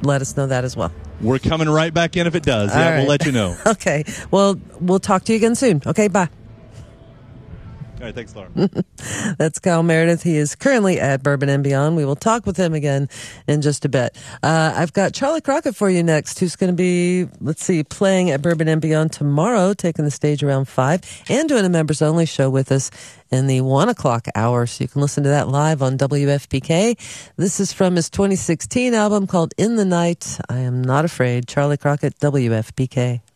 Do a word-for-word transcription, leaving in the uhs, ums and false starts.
let us know that as well. We're coming right back in if it does. All yeah, right. we'll let you know. Okay. Well, we'll talk to you again soon. Okay, bye. All right, thanks, Laura. That's Kyle Meredith. He is currently at Bourbon and Beyond. We will talk with him again in just a bit. Uh, I've got Charlie Crockett for you next, who's going to be, let's see, playing at Bourbon and Beyond tomorrow, taking the stage around five, and doing a members-only show with us in the one o'clock hour. So you can listen to that live on W F P K. This is from his twenty sixteen album called In the Night. I Am Not Afraid. Charlie Crockett, W F P K.